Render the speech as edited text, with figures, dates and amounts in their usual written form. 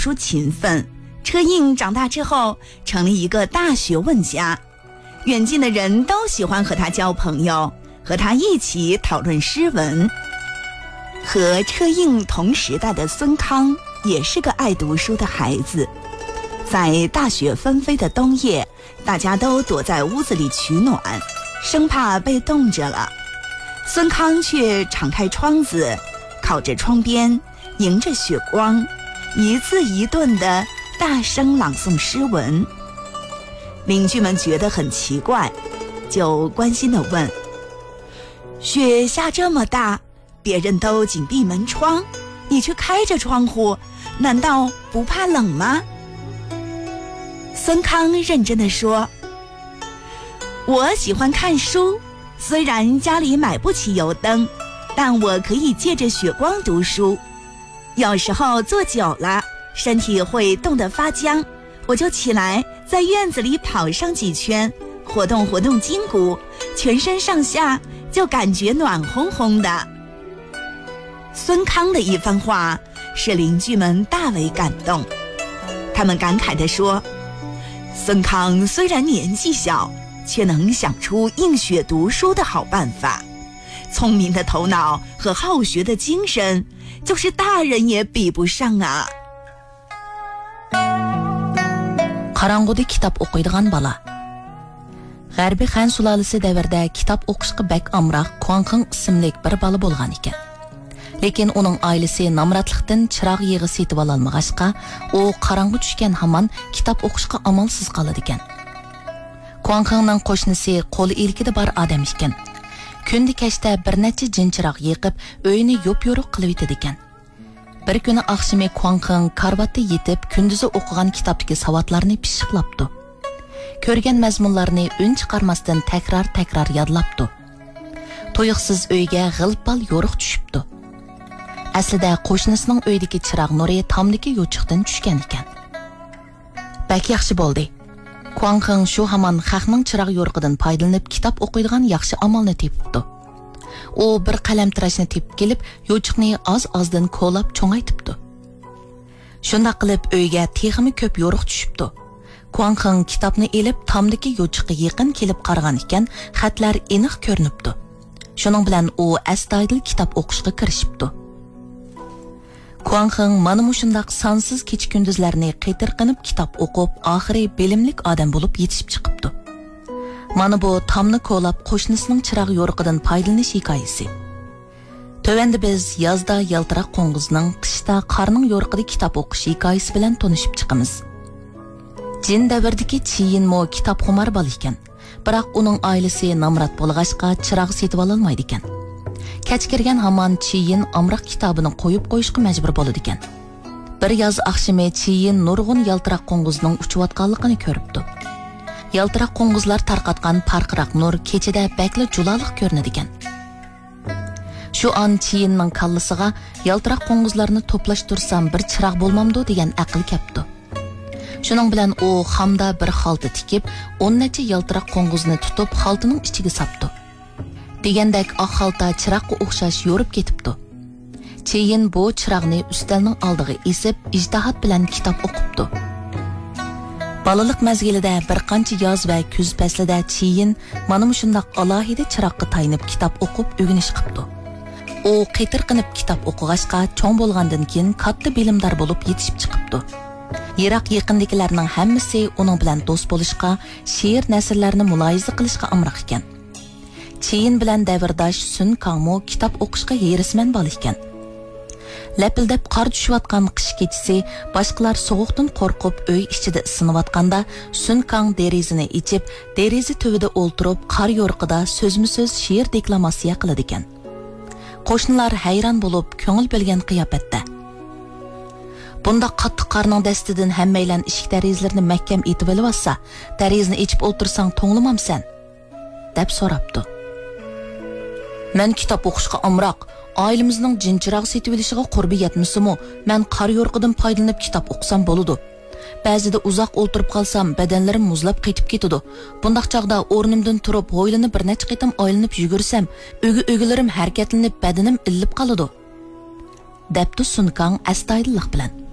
书勤奋，车胤长大之后成了一个大学问家，远近的人都喜欢和他交朋友，和他一起讨论诗文。和车胤同时代的孙康也是个爱读书的孩子，在大雪纷飞的冬夜，大家都躲在屋子里取暖，生怕被冻着了。孙康却敞开窗子，靠着窗边，迎着雪光，一字一顿地大声朗诵诗文。邻居们觉得很奇怪，就关心地问：雪下这么大，别人都紧闭门窗，你却开着窗户，难道不怕冷吗？孙康认真地说：我喜欢看书，虽然家里买不起油灯，但我可以借着雪光读书。有时候坐久了，身体会冻得发僵，我就起来在院子里跑上几圈，活动活动筋骨，全身上下就感觉暖烘烘的。孙康的一番话使邻居们大为感动，他们感慨地说：孙康虽然年纪小，却能想出应雪读书的好办法，聪明的头脑和好学的精神，就是大人也比不上啊。 Qarang'uda kitap o'qiydigan bola. G'arbiy Xan sulolasi davrida kitap o'qishga bak amroq Kuangqing ismli bir bola bo'lgan ekan. Lekin uning oilasi namratlikdan chiroq yig'i setib ololmag'achqa, u qarang'u tushgan hamon kitap o'qishga amalsiz qoladi ekan. Kuangqingning qo'shnisi qo'li ilkida bor odam ekan. Kundi kechda bir necha jinchiroq yiqib, uyini yo'p-yo'riq qilib yetadi ekan. Bir kuni oqshimi Kuangqing karvatda yetib, kunduzi o'qigan kitobdagi savodlarni pishiqlabdi. Ko'rgan mazmunlarni un chiqarmasdan takror yodlabdi. To'yiqsiz uyga g'ilpal yo'riq tushibdi. Aslida qo'shnisining uydagi chiroq nuri tomdagi yo'chiqdan tushgan ekan. Bak yaxshi bo'ldi. Kuangqing shu hamon xalqning chiroq yo'riqidan foydalanib kitob o'qiydigan yaxshi amalni tepibdi. U bir qalamtirashni tepib kelib, yo'chiqni oz-ozdan ko'lab cho'ngaytibdi. Shunda qilib uyga texmi ko'p yo'riq tushibdi. Kuangqing kitobni elib tomdagi yo'chiqqa yaqin kelib qaragan ekan, xatlar aniq ko'rinibdi. Shuning bilan u astoydil kitob o'qishga kirishibdi. Kuangqing mana mushundaq sonsiz kecha kunduzlarni qaytirqinib kitob o'qib, oxiri bilimlik odam bo'lib yetishib chiqibdi. Mana bu tomni ko'lab qo'shnisining chiroq yo'riqidan foydalanish hikoyasi. Tövəndə biz yozda yaltiroq qo'ng'izning, qishda qarning yo'riqida kitob o'qish hikoyasi bilan tanishib chiqamiz. Jin davridagi Chiyinmo kitobxumar bola ekan, biroq uning oilasi namrat bo'lg'achqa chiroq setib ololmaydi ekan. Kech kirgan hamon Chiyin amroq kitobini qo'yib qo'yishga majbur bo'ladi ekan. Bir yoz oqshimi Chiyin nurg'un yaltiroq qo'ng'izning uchayotganligini ko'ribdi. Yaltiroq qo'ng'izlar tarqatgan parqiroq nur kechada bakli juloliq ko'rinadi ekan. Shu on Chiyinning kallasiga yaltiroq qo'ng'izlarni to'plashtirsam bir chiroq bo'lmamdi degan aql kelibdi. Shuning bilan u xamda bir xalta tikib, 10 necha yaltiroq qo'ng'izni tutib xaltaning ichiga sapdi. Degandek oq xalta chiroqqa o'xshash yo'rib ketibdi. Chiyin bu chiroqni ustalning oldiga esib, ijtihod bilan kitob o'qibdi. Balalik mazgilida bir qancha yoz va kuz faslida Chiyin mana shundoq alohida chiroqqa tayinib kitob o'qib o'rganish qilibdi. U qaytirqinib kitob o'qig'achqa cho'ng bo'lgandan keyin katta bilimdor bo'lib yetishib chiqibdi. Yiroq yaqindagilarning hammasi uning bilan do'st bo'lishga, she'r nasrlarni muloyiza qilishga amroq ekan. Chiyin bilan davrdosh Sun Kangmo kitob o'qishga herisman bo'l ekan. Lapildab qor tushayotgan qish kechasi boshqalar sovuqdan qo'rqib uy ichida isinayotganda Sun Kang derizini ichib, derizi tuvida o'ltirib qor yo'riqida so'zma-so'z she'r deklamasiya qiladi ekan. Qo'shnilar hayron bo'lib, ko'ngil bo'lgan qiyofatda. Bunda qattiq qorning dastidan hammaylan eshik derizlarini mahkam etib olsa, derizini ichib o'ltirsang to'nglamamsan, deb so'rabdi. Men kitob o'qishga amroq, ailemizning jinchiroq setib olishiga qurbi yetmasimi, men qor yo'riqidan foydalanib kitob o'qisam bo'ladi. Ba'zida uzoq o'ltirib qolsam, badanlarim muzlab ketib ketadi. Bundaq chaqda o'rnimdan turib, bo'ylanib bir necha qitim aylanib yugursam, o'gilarim harakatlanib, badanim illib qoladi. Debdi Sun Kang astoydillik bilan.